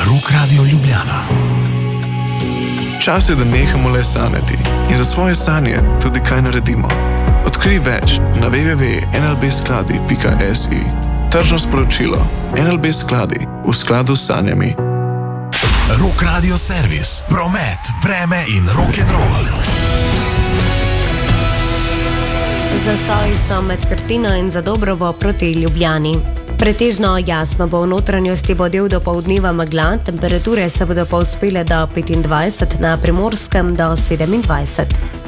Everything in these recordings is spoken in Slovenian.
Rock Radio Ljubljana. Čas je, da nehamo le sanjati in za svoje sanje tudi kaj naredimo. Odkrij več na www.nlbskladi.si. Tržno sporočilo. NLB Skladi, v skladu s sanjami. Rock Radio Servis, promet, vreme in rock'n'roll. Zastoji so med Krtino in Zadobrovo proti Ljubljani. Pretežno jasno bo v notranjosti bo del dopoldneva megla, temperature se bodo povzpele do 25, na Primorskem do 27.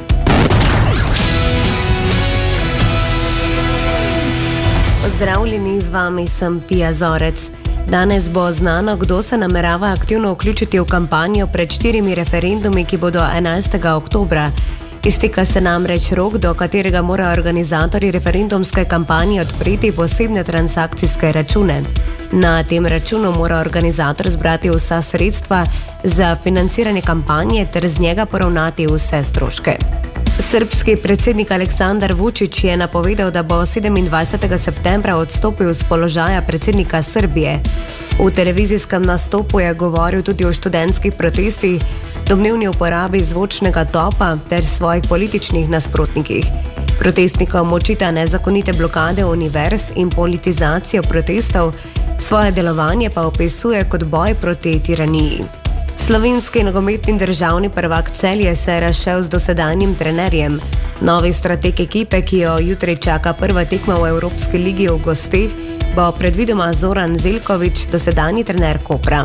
Pozdravljeni, z vami sem Pija Zorec. Danes bo znano, kdo se namerava aktivno vključiti v kampanjo pred 4 referendumi, ki bodo 11. oktobra. Izteka se namreč rok, do katerega morajo organizatorji referendumske kampanje odpreti posebne transakcijske račune. Na tem računu mora organizator zbrati vsa sredstva za financiranje kampanje ter z njega poravnati vse stroške. Srbski predsednik Aleksandar Vučić je napovedal, da bo 27. septembra odstopil z položaja predsednika Srbije. V televizijskem nastopu je govoril tudi o študentskih protestih, domnevni uporabi zvočnega topa ter svojih političnih nasprotnikih. Protestnikom očita nezakonite blokade univerz in politizacijo protestov, svoje delovanje pa opisuje kot boj proti tiraniji. Slovenski nogometni državni prvak Celje se je razšel z dosedanjim trenerjem. Novi strateg ekipe, ki jo jutri čaka prva tekma v Evropski ligi v gosteh, bo predvidoma Zoran Zeljković, dosedanji trener Kopra.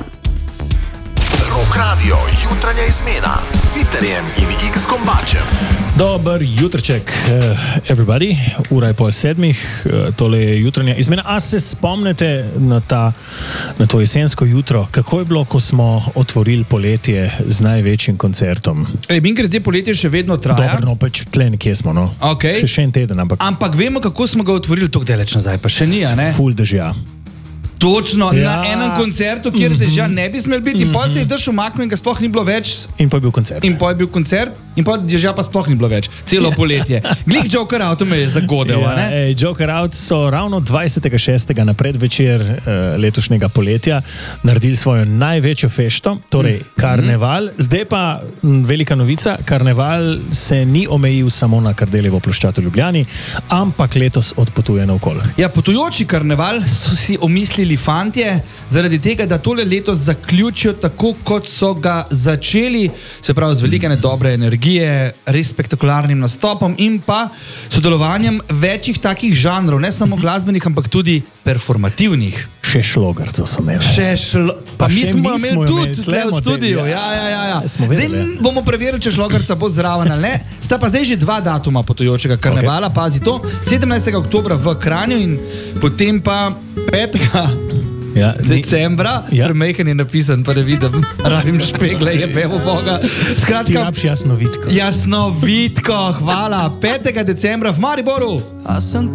Rock Radio, jutranja izmena s Siterjem in X-Kombačem. Dober jutrček, everybody. Ura je 6:30, tole je jutranja izmena. A se spomnite na to jesensko jutro, kako je bilo, ko smo otvorili poletje z največjim koncertom? Ker te poletje še vedno traja. Dobro, no, pač tle nekje smo, no. Okay. Še en teden, ampak vemo, kako smo ga otvorili tako daleč nazaj, pa še ni, a ne? Ful dežja. Točno, ja. Na enem koncertu, kjer dežja ne bi smel biti, in pa se je dež umaknil in ga sploh ni bilo več. In pa je bil koncert. In pa dežja pa sploh ni bilo več. Celo poletje. Glih Joker Out me je zagodel, ja, ne? Joker Out so ravno 20.6. na predvečer letošnjega poletja naredili svojo največjo fešto, torej karneval. Zdaj pa velika novica, karneval se ni omejil samo na Kardeljevo ploščad v Ljubljani, ampak letos odpotuje naokoli. Ja, potujoči karneval so si omislili fantje, zaradi tega, da tole letos zaključijo tako, kot so ga začeli, se pravi z velikane dobre energije, res spektakularnim nastopom in pa sodelovanjem večjih takih žanrov, ne samo glasbenih, ampak tudi performativnih. Še šlogarco so imeli. Pa mi smo imeli tudi tle v studiu. Ja. Zdaj bomo preverili, če šlogarca bo zraven ali ne. Sta pa zdaj že 2 datuma potujočega karnevala, pazi to, 17. oktobra v Kranju in potem pa 5. decembra, premejhen je napisan, pa da vidim, rabim špegle, je pevo Boga. Skratka, ti rabiš Jasnovitko. Jasnovitko, hvala. 5. decembra v Mariboru. A sem